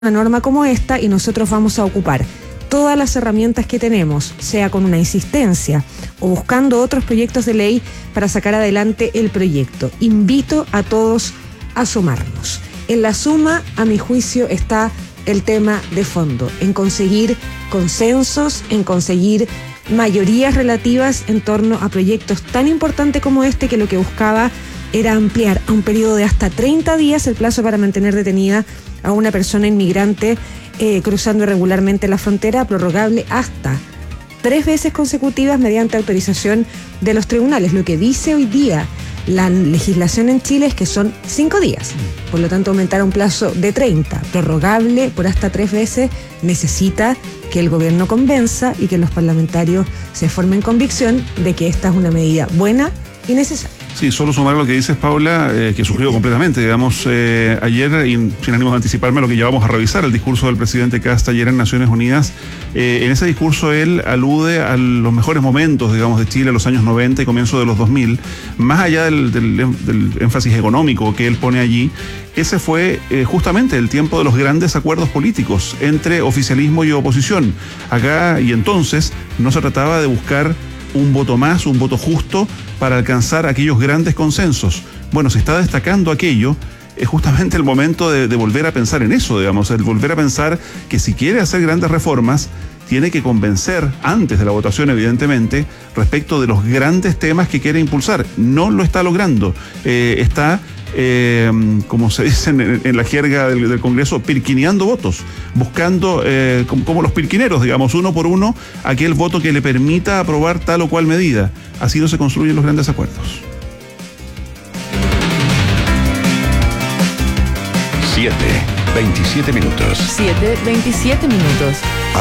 una norma como esta y nosotros vamos a ocupar todas las herramientas que tenemos, sea con una insistencia o buscando otros proyectos de ley para sacar adelante el proyecto. Invito a todos a sumarnos. En la suma, a mi juicio, está el tema de fondo, en conseguir consensos, en conseguir mayorías relativas en torno a proyectos tan importantes como este, que lo que buscaba era ampliar a un periodo de hasta 30 días el plazo para mantener detenida a una persona inmigrante cruzando irregularmente la frontera, prorrogable hasta 3 veces consecutivas mediante autorización de los tribunales. Lo que dice hoy día la legislación en Chile es que son 5 días. Por lo tanto, aumentar a un plazo de 30, prorrogable por hasta 3 veces, necesita que el gobierno convenza y que los parlamentarios se formen convicción de que esta es una medida buena y necesaria. Sí, solo sumar lo que dices, Paula, que suscribo completamente. Digamos, ayer, y sin ánimo de anticiparme a lo que ya vamos a revisar, el discurso del presidente Kast ayer en Naciones Unidas, en ese discurso él alude a los mejores momentos, digamos, de Chile, los años 90 y comienzo de los 2000, más allá del énfasis económico que él pone allí. Ese fue justamente el tiempo de los grandes acuerdos políticos entre oficialismo y oposición. Acá y entonces no se trataba de buscar un voto más, un voto justo para alcanzar aquellos grandes consensos. Bueno, se está destacando aquello. Es justamente el momento de volver a pensar en eso, digamos, el volver a pensar que si quiere hacer grandes reformas, tiene que convencer, antes de la votación evidentemente, respecto de los grandes temas que quiere impulsar. No lo está logrando. Está, como se dice en la jerga del Congreso, pirquineando votos, buscando, como los pirquineros, digamos, uno por uno, aquel voto que le permita aprobar tal o cual medida. Así no se construyen los grandes acuerdos. 7:27 minutos. 7:27 minutos.